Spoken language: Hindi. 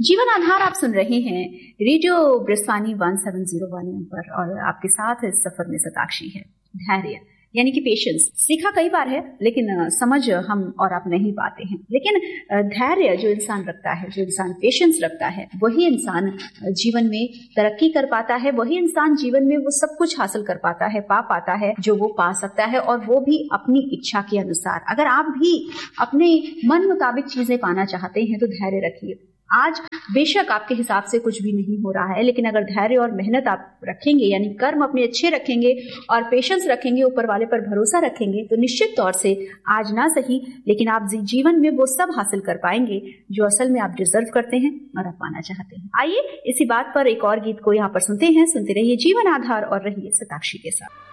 जीवन आधार आप सुन रहे हैं रेडियो ब्रिस्वानी 1701 पर और आपके साथ इस सफर में सताक्षी है। धैर्य यानी कि पेशेंस सीखा कई बार है, लेकिन समझ हम और आप नहीं पाते हैं। लेकिन धैर्य जो इंसान रखता है, जो इंसान पेशेंस रखता है, वही इंसान जीवन में तरक्की कर पाता है, वही इंसान जीवन में वो सब कुछ हासिल कर पाता है, पा पाता है जो वो पा सकता है, और वो भी अपनी इच्छा के अनुसार। अगर आप भी अपने मन मुताबिक चीजें पाना चाहते हैं तो धैर्य रखिए। आज बेशक आपके हिसाब से कुछ भी नहीं हो रहा है, लेकिन अगर धैर्य और मेहनत आप रखेंगे, यानी कर्म अपने अच्छे रखेंगे और पेशेंस रखेंगे, ऊपर वाले पर भरोसा रखेंगे, तो निश्चित तौर से आज ना सही लेकिन आप जीवन में वो सब हासिल कर पाएंगे जो असल में आप डिजर्व करते हैं और आप पाना चाहते हैं। आइए इसी बात पर एक और गीत को यहाँ पर सुनते हैं। सुनते रहिए जीवन आधार और रहिए सताक्षी के साथ।